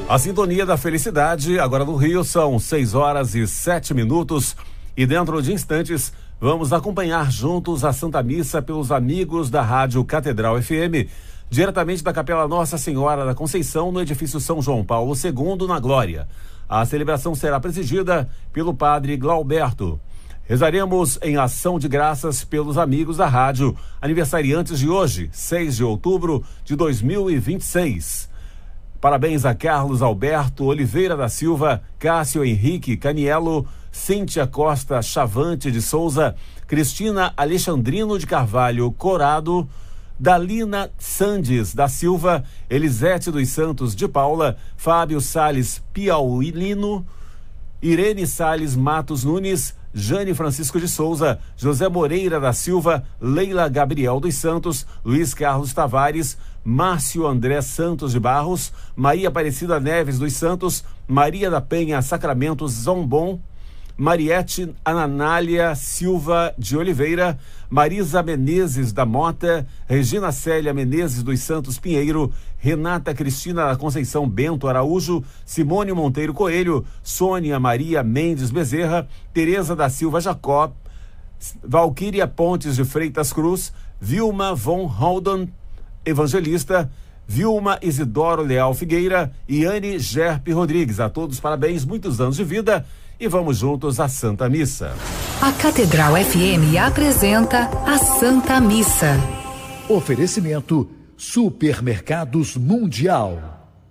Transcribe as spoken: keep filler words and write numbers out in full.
A sintonia da felicidade, agora no Rio, são seis horas e sete minutos e dentro de instantes vamos acompanhar juntos a Santa Missa pelos amigos da Rádio Catedral F M, diretamente da Capela Nossa Senhora da Conceição, no edifício São João Paulo segundo, na Glória. A celebração será presidida pelo padre Glauberto. Rezaremos em ação de graças pelos amigos da rádio, aniversariantes de hoje, seis de outubro de dois mil e vinte e seis. Parabéns a Carlos Alberto Oliveira da Silva, Cássio Henrique Canielo, Cíntia Costa Chavante de Souza, Cristina Alexandrino de Carvalho Corado, Dalina Sandes da Silva, Elisete dos Santos de Paula, Fábio Salles Piauilino, Irene Salles Matos Nunes, Jane Francisco de Souza, José Moreira da Silva, Leila Gabriel dos Santos, Luiz Carlos Tavares, Márcio André Santos de Barros, Maria Aparecida Neves dos Santos, Maria da Penha Sacramentos Zombon, Mariette Ananália Silva de Oliveira, Marisa Menezes da Mota, Regina Célia Menezes dos Santos Pinheiro, Renata Cristina da Conceição Bento Araújo, Simone Monteiro Coelho, Sônia Maria Mendes Bezerra, Tereza da Silva Jacob, Valquíria Pontes de Freitas Cruz, Vilma von Holden Evangelista, Vilma Isidoro Leal Figueira e Anne Gerpe Rodrigues. A todos parabéns, muitos anos de vida e vamos juntos à Santa Missa. A Catedral F M apresenta a Santa Missa. Oferecimento Supermercados Mundial.